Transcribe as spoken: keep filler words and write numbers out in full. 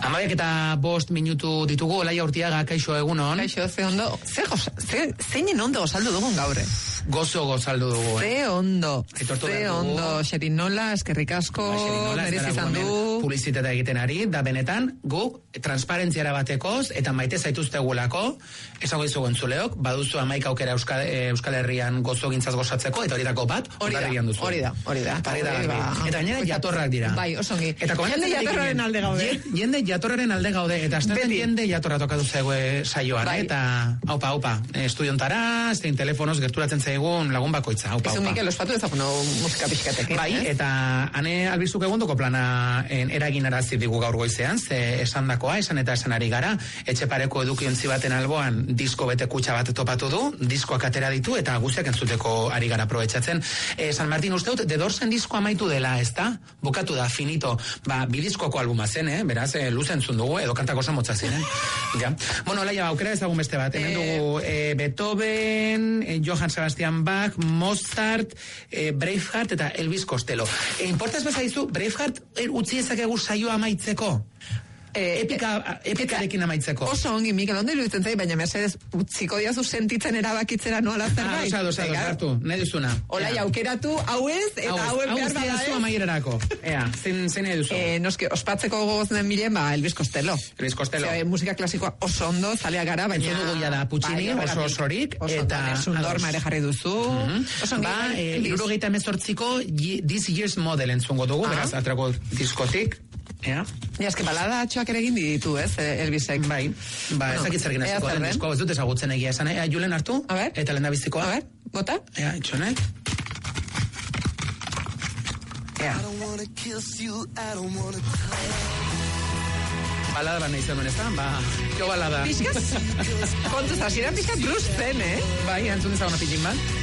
Amabiak eta bost minutu ditugu, Olaia Urtiaga, kaixo egunon. Kaixo, ze ondo, ze, ze, zeinen ondo gozaldu dugun gaurre. Gozo gozaldu dugu, eh? Ze ondo, Etortu ze dugu. ondo, Xerinola, eskerrik asko, merezi izan du. Publizitatea egiten ari, da benetan, guk transparentziara batekoz, eta maite zaituztegulako, esango dizugu entzuleok, baduzu amaika aukera Euskal, Euskal Herrian gozo gintzaz gozatzeko, eta horietako bat, hori da, hori da, hori da. Hori da, eta gainera jatorrak dira. Bai, osongi. Eta jende jatorraren alde gaude. Jende jatorraren alde gaude, eta astatzen jende jatorra tokatu zegoe saioan, bai. Eta haupa, haupa, estudiontara, zein telefonoz gerturatzen zaigun lagun bakoitza, haupa, haupa. Izun Mikel, ospatu ezaguno musika pixkatekin. Bai, eh? Eta ane albizuk egundoko plana en, eragin arazi digu gaur goizean, ze esan dakoa, esan eta esan ari gara, etxepareko edukiontzi baten alboan disko bete kutxa bat topatu du, diskoak atera ditu, eta guztiak entzuteko ari gara aprobetxatzen. E, San Martin usteut, The Doorsen disko amaitu dela, ez da? Bukatu da, finito, ba, bidiskoko albuma zen, eh? Beraz, e, luzen dugu, edo kantako oso motza ziren. Ja. Bueno, Olaia, aukera ezagun beste bat. Hemen dugu eh, Beethoven, eh, Johann Sebastian Bach, Mozart, eh, Braveheart eta Elvis Costello. E, Importaz bezaizu, Braveheart er, utzi ezakegu saioa amaitzeko? Eh, epika, epikarekin amaitzeko. Oso ongi, Mikel, ondo iruditzen zai, baina mesedez utziko diazu sentitzen erabakitzera nola zerbait. Ah, osa, osa, hartu, nahi duzuna. Olaia, aukeratu, hau ez, eta hau ez behar bada ez. Hau amaierarako. Ea, zen, zen nahi duzu. Eh, noski, ospatzeko gogoz den milen, ba, Elvis Costello. Elvis Costello. Zer, musika klasikoa oso ondo, zalea gara, baina... Entzun dugu jada Puccini, bai, oso osorik, eta... Oso dorma ere jarri duzu. Mm-hmm. Oso ba, eh, irurogeita emezortziko This Year's Model entzungo dugu, ah. Beraz, atrako diskotik. Ea. Ja, eske balada atxoak ere egin ditu, ez, Elvisek. Bai, ba, ez dakit zer gineziko, den diskoa, ez dut ezagutzen egia esan, ea, Julen hartu, a ver, eta lehen da bizikoa. A ver, bota. Ea, itxonek. Ea. Balada bat nahi zenuen, ez da? Ba, jo balada. Pixkaz, kontuz, hasieran pixkaz Bruce zen, eh? Bai, antzun ezaguna pitxin bat.